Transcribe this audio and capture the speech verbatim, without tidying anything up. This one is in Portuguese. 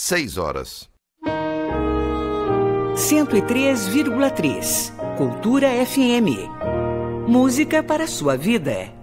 seis horas. cento e três vírgula três Cultura F M. Música para a sua vida.